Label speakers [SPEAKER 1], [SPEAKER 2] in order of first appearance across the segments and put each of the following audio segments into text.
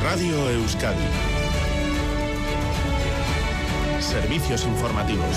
[SPEAKER 1] Radio Euskadi. Servicios informativos.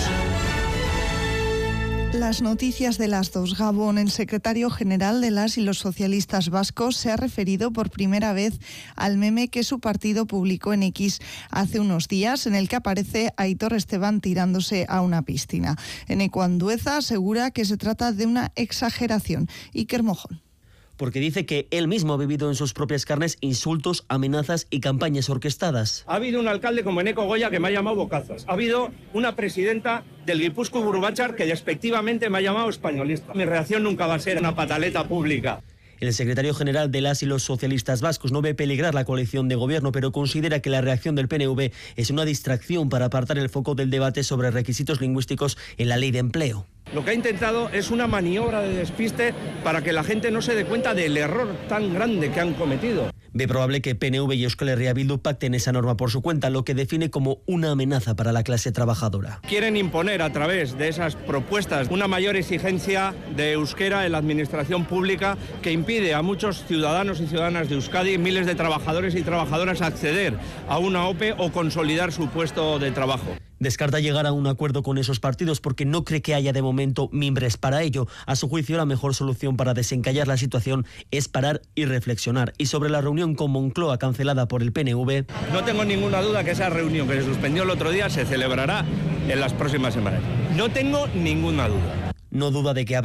[SPEAKER 2] Las noticias de las 2. Gabón, el secretario general de las y los socialistas vascos se ha referido por primera vez al meme que su partido publicó en X hace unos días, en el que aparece Aitor Esteban tirándose a una piscina. Eneco Andueza asegura que se trata de una exageración. Iker Mojón.
[SPEAKER 3] Porque dice que él mismo ha vivido en sus propias carnes insultos, amenazas y campañas orquestadas.
[SPEAKER 4] Ha habido un alcalde como Eneco Goya que me ha llamado bocazas. Ha habido una presidenta del Guipúzcoa Burubachar que despectivamente me ha llamado españolista. Mi reacción nunca va a ser una pataleta pública.
[SPEAKER 3] El secretario general de las y los socialistas vascos no ve peligrar la coalición de gobierno, pero considera que la reacción del PNV es una distracción para apartar el foco del debate sobre requisitos lingüísticos en la ley de empleo.
[SPEAKER 4] Lo que ha intentado es una maniobra de despiste para que la gente no se dé cuenta del error tan grande que han cometido.
[SPEAKER 3] Ve probable que PNV y Euskal Herria Bildu pacten esa norma por su cuenta, lo que define como una amenaza para la clase trabajadora.
[SPEAKER 4] Quieren imponer a través de esas propuestas una mayor exigencia de euskera en la administración pública que impide a muchos ciudadanos y ciudadanas de Euskadi, miles de trabajadores y trabajadoras, acceder a una OPE o consolidar su puesto de trabajo.
[SPEAKER 3] Descarta llegar a un acuerdo con esos partidos porque no cree que haya de momento mimbres para ello. A su juicio, la mejor solución para desencallar la situación es parar y reflexionar. Y sobre la reunión con Moncloa cancelada por el PNV...
[SPEAKER 4] No tengo ninguna duda que esa reunión que se suspendió el otro día se celebrará en las próximas semanas. No tengo ninguna duda.
[SPEAKER 3] No duda de que habrá